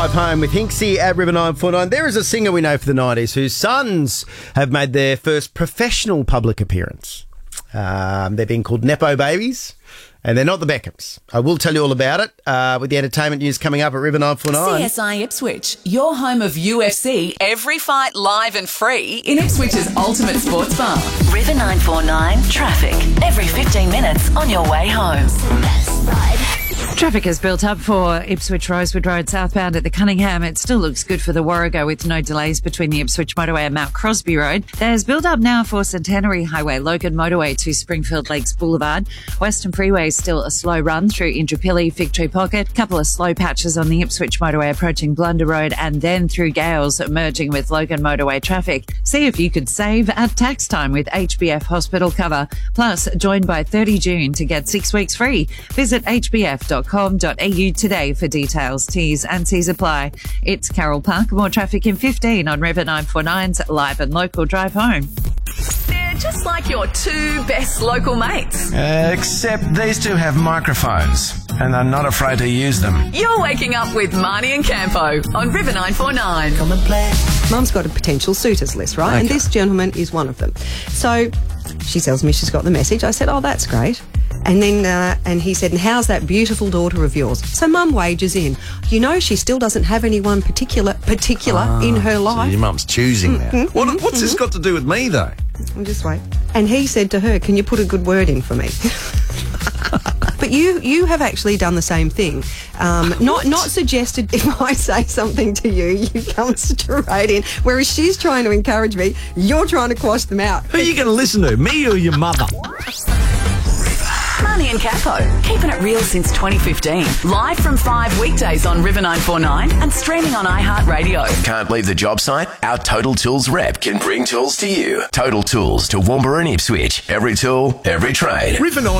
Home with Hinksy at River 949. There is a singer we know for the 90s whose sons have made their first professional public appearance. They're being called Nepo Babies, and they're not the Beckhams. I will tell you all about it with the entertainment news coming up at River 949. CSI Ipswich, your home of UFC, every fight live and free in Ipswich's ultimate sports bar. River 949 traffic every 15 minutes on your way home. Traffic has built up for Ipswich Rosewood Road southbound at the Cunningham. It still looks good for the Warrego with no delays between the Ipswich Motorway and Mount Crosby Road. There's build up now for Centenary Highway, Logan Motorway to Springfield Lakes Boulevard. Western Freeway is still a slow run through Indooroopilly, Fig Tree Pocket. Couple of slow patches on the Ipswich Motorway approaching Blunder Road and then through Gales merging with Logan Motorway traffic. See if you could save at tax time with HBF Hospital cover. Plus, join by 30 June to get 6 weeks free. Visit hbf.com.au today for details. T's and C's apply. It's Carol Park. More traffic in 15 on River 949's live and local drive home. They're just like your two best local mates. Except these two have microphones and are not afraid to use them. You're waking up with Marnie and Campo on River 949. Come and play. Mum's got a potential suitors list, right? Okay. And this gentleman is one of them. So she tells me she's got the message. I said, oh, that's great. And then, and he said, and how's that beautiful daughter of yours? So Mum wages in. You know, she still doesn't have anyone particular in her life. So your mum's choosing now. What's this got to do with me, though? Well, just wait. And he said to her, can you put a good word in for me? But you have actually done the same thing. Not suggested if I say something to you, you come straight in. Whereas she's trying to encourage me, you're trying to quash them out. Who are you going to listen to, me or your mother? Marnie and Capo, keeping it real since 2015. Live from 5 weekdays on River 949 and streaming on iHeartRadio. Can't leave the job site? Our Total Tools rep can bring tools to you. Total Tools to Woomera and Ipswich. Every tool, every trade. River